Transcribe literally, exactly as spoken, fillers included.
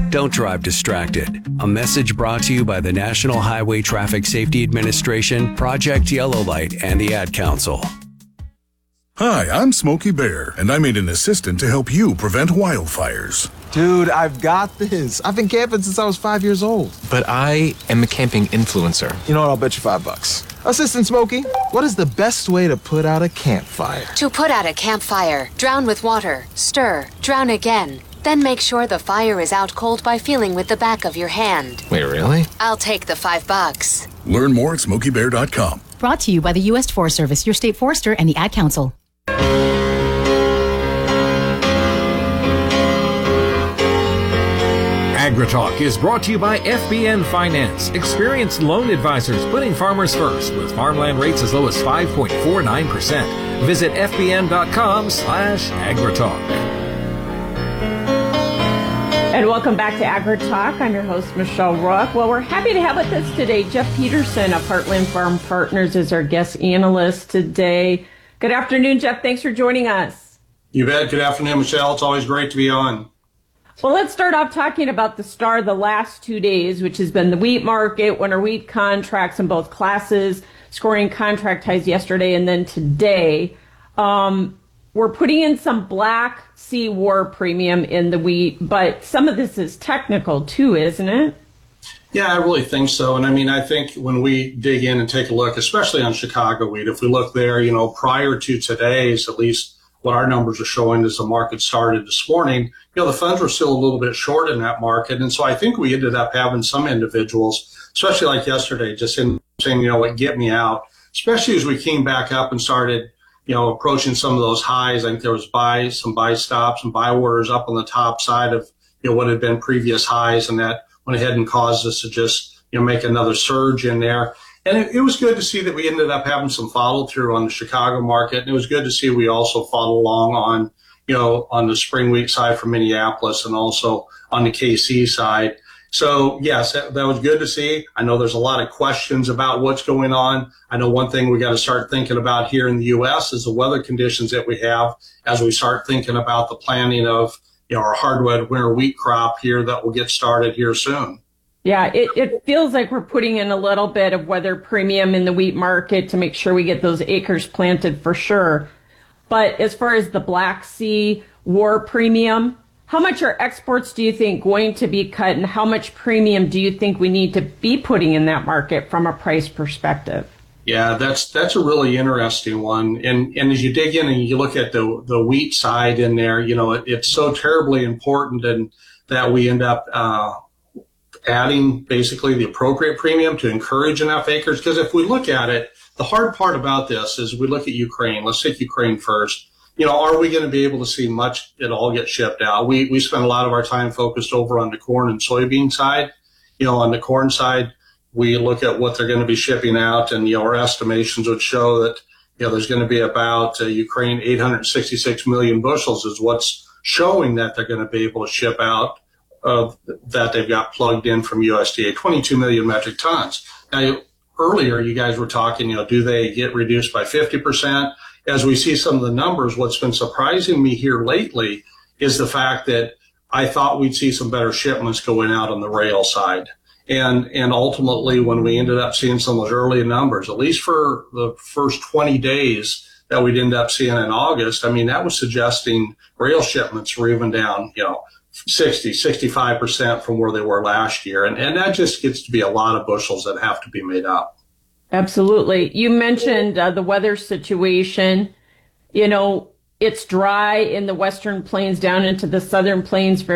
Don't drive distracted. A message brought to you by the National Highway Traffic Safety Administration, Project Yellow Light, and the Ad Council. Hi, I'm Smokey Bear, and I made an assistant to help you prevent wildfires. Dude, I've got this. I've been camping since I was five years old. But I am a camping influencer. You know what? I'll bet you five bucks. Assistant Smokey, what is the best way to put out a campfire? To put out a campfire, drown with water, stir, drown again. Then make sure the fire is out cold by feeling with the back of your hand. Wait, really? I'll take the five bucks. Learn more at smokey bear dot com. Brought to you by the U S Forest Service, your state forester, and the Ad Council. AgriTalk is brought to you by F B N Finance, experienced loan advisors putting farmers first with farmland rates as low as five point four nine percent. Visit fbn.com slash AgriTalk. And welcome back to AgriTalk. I'm your host, Michelle Rook. Well, we're happy to have with us today Jeff Peterson of Heartland Farm Partners as our guest analyst today. Good afternoon, Jeff. Thanks for joining us. You bet. Good afternoon, Michelle. It's always great to be on. Well, let's start off talking about the star of the last two days, which has been the wheat market, winter wheat contracts in both classes, scoring contract highs yesterday and then today. Um, we're putting in some Black Sea war premium in the wheat, but some of this is technical too, isn't it? Yeah, I really think so. And I mean, I think when we dig in and take a look, especially on Chicago wheat, if we look there, you know, prior to today's, at least what our numbers are showing as the market started this morning, you know, the funds were still a little bit short in that market. And so I think we ended up having some individuals, especially like yesterday, just in saying, you know what, get me out, especially as we came back up and started, you know, approaching some of those highs. I think there was buy, some buy stops and buy orders up on the top side of, you know, what had been previous highs, and that went ahead and caused us to just, you know, make another surge in there. And it, it was good to see that we ended up having some follow through on the Chicago market. And it was good to see we also followed along on, you know, on the spring wheat side for Minneapolis and also on the K C side. So yes, that, that was good to see. I know there's a lot of questions about what's going on. I know one thing we got to start thinking about here in the U S is the weather conditions that we have as we start thinking about the planning of, you know, our hardwood winter wheat crop here that will get started here soon. Yeah, it, it feels like we're putting in a little bit of weather premium in the wheat market to make sure we get those acres planted for sure. But as far as the Black Sea war premium, how much are exports, do you think, going to be cut, and how much premium do you think we need to be putting in that market from a price perspective? Yeah, that's that's a really interesting one. And and as you dig in and you look at the the wheat side in there, you know, it, it's so terribly important and that we end up uh, adding basically the appropriate premium to encourage enough acres. Because if we look at it, the hard part about this is we look at Ukraine. Let's take Ukraine first. You know, are we going to be able to see much at all get shipped out? We we spend a lot of our time focused over on the corn and soybean side. You know, on the corn side, we look at what they're going to be shipping out, and, you know, our estimations would show that, you know, there's going to be about uh, Ukraine eight hundred sixty-six million bushels is what's showing that they're going to be able to ship out of that they've got plugged in from U S D A, twenty-two million metric tons. Now, earlier you guys were talking, you know, do they get reduced by fifty percent? As we see some of the numbers, what's been surprising me here lately is the fact that I thought we'd see some better shipments going out on the rail side. And, and ultimately, when we ended up seeing some of those early numbers, at least for the first twenty days that we'd end up seeing in August, I mean, that was suggesting rail shipments were even down, you know, sixty, sixty-five percent from where they were last year. And, and that just gets to be a lot of bushels that have to be made up. Absolutely. You mentioned uh, the weather situation. You know, it's dry in the western plains down into the southern plains.